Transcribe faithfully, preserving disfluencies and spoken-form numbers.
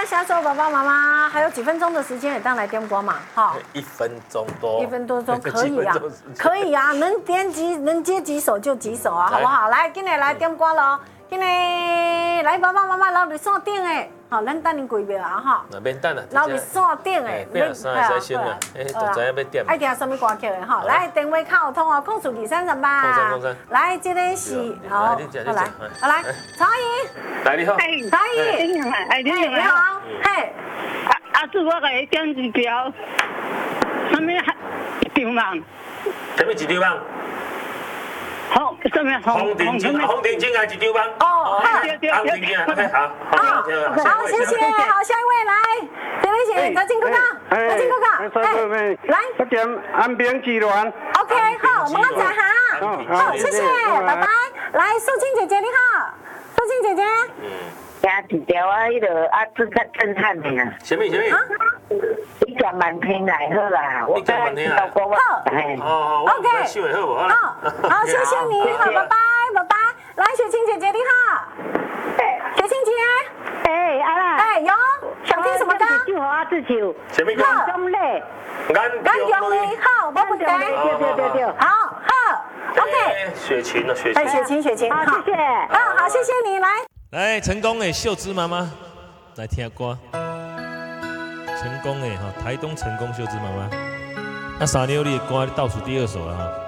下手爸爸妈妈还有几分钟的时间，也当来点歌嘛，哈。 一分钟多。 一分多钟可以啊，可以啊，能点几能接几首就几首啊，好不好？来，今天来点歌喽，今天来爸爸妈妈留伫线顶诶，好，咱等你几秒啊，哈。 那免等啊， 留伫线顶诶， 不要三会使先啊，哎，就知影要点。 爱听什么歌曲的哈？来，电话卡有通哦，控诉二三十八。 空三空三。 来，这个是好，好来，好来，曹姨。 来你好。 曹姨。 哎，你你好。嘿。 啊啊！是我给你点一条，什么一张网？ 什么一张网？ 红什么红？ 红顶金，红顶金还一张网？ 哦，好。 红顶金，OK，好，好， 好，好，谢谢，好，下一位来，这位是曹金哥哥，曹金哥哥，哎，来， 我点安平集团。 OK， 好，我们刚才哈，好，谢谢，拜拜。来，素清姐姐你好，素清姐姐。 嗯。听一条啊，迄个啊，最较震撼的啊。 什么什么？ 你转满天来好啦，我刚才听到过我。 哦，OK。秀好不？ 好，好，谢谢你，好，拜拜，拜拜。来，雪清姐姐你好。雪清姐。 哎，阿啦。 哎，有，想听什么歌？ 就好啊，自求。 什么歌？ 中嘞。 俺俺中嘞，好，没问题。 对对对对。 好，好 ，OK。 雪晴了，雪晴。 哎，雪晴，雪晴， 好，谢谢。 好好，谢谢你，来。 来，成功的秀芝妈妈来听歌。成功的哈，台东成功秀芝妈妈。那傻妞你的歌倒数第二首了哈。